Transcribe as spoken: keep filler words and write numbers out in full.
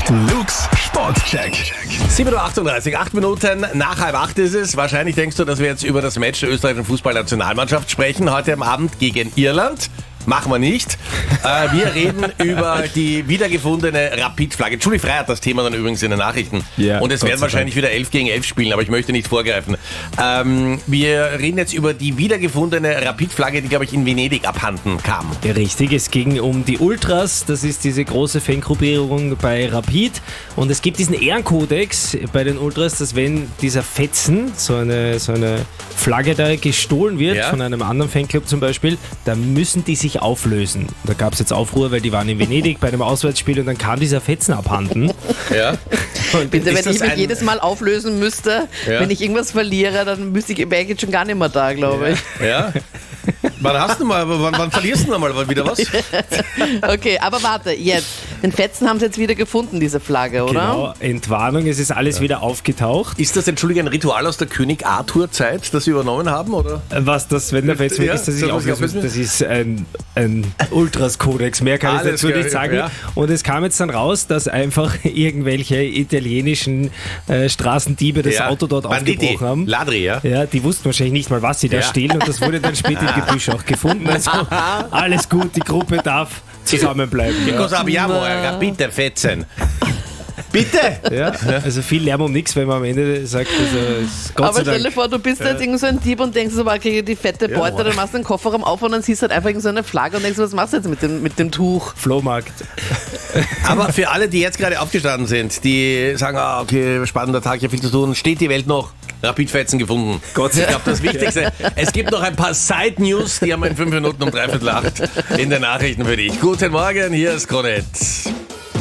Luke's Sportcheck. sieben Uhr achtunddreißig, acht Minuten nach halb acht ist es. Wahrscheinlich denkst du, dass wir jetzt über das Match der österreichischen Fußballnationalmannschaft sprechen, heute am Abend gegen Irland. Machen wir nicht. Äh, wir reden über die wiedergefundene Rapid-Flagge. Julie Frey hat das Thema dann übrigens in den Nachrichten. Ja, Und es Gott werden sei wahrscheinlich wieder elf gegen elf spielen, aber ich möchte nicht vorgreifen. Ähm, wir reden jetzt über die wiedergefundene Rapid-Flagge, die, glaube ich, in Venedig abhanden kam. Ja, richtig, es ging um die Ultras, das ist diese große Fangruppierung bei Rapid, und es gibt diesen Ehrenkodex bei den Ultras, dass wenn dieser Fetzen, so eine, so eine Flagge da gestohlen wird, Ja. von einem anderen Fanclub zum Beispiel, dann müssen die sich auflösen. Da gab es jetzt Aufruhr, weil die waren in Venedig bei einem Auswärtsspiel und dann kam dieser Fetzen abhanden. Ja. Und Bitte, Ist wenn das ich mich ein- jedes Mal auflösen müsste, Ja. wenn ich irgendwas verliere, dann müsste ich, wäre ich jetzt schon gar nicht mehr da, glaube ich. Ja. Wann hast du mal, wann, wann verlierst du mal wieder was? Okay, aber warte, jetzt. Den Fetzen haben sie jetzt wieder gefunden, diese Flagge, oder? Genau, Entwarnung, es ist alles wieder aufgetaucht. Ist das, entschuldige, ein Ritual aus der König Arthur-Zeit, das sie übernommen haben, oder? Was das, wenn der Fetzen weg Ja, ist, dass ich das muss ich auflösen, auflösen. das ist ein, ein Ultras-Kodex, mehr kann Alles ich dazu klar, nicht sagen. ja. Und es kam jetzt dann raus, dass einfach irgendwelche italienischen äh, Straßendiebe das Ja. Auto dort Banditi, aufgebrochen haben. Ladri, ja? Ja, die wussten wahrscheinlich nicht mal, was sie da Ja. stehlen, und das wurde dann später im Gebüsch auch gefunden. Also alles gut, die Gruppe darf zusammenbleiben. Ja. Because abbiamo rapite Fetzen. Bitte? Ja, also viel Lärm um nichts, wenn man am Ende sagt, also, es- Gott Aber sei stell dir Dank. vor, du bist jetzt irgend so ein Dieb und denkst so, okay, kriege die fette Beute, dann machst du den Kofferraum auf und dann siehst du halt einfach irgend so eine Flagge und denkst, was machst du jetzt mit dem, mit dem Tuch? Flohmarkt. Aber für alle, die jetzt gerade aufgestanden sind, die sagen, ah, okay, spannender Tag, ich habe viel zu tun, steht die Welt noch? Rapid-Fetzen gefunden. Gott sei Dank. Ich glaube, das Wichtigste. Es gibt noch ein paar Side-News, die haben wir in fünf Minuten um dreiviertel acht in den Nachrichten für dich. Guten Morgen, hier ist Kronett.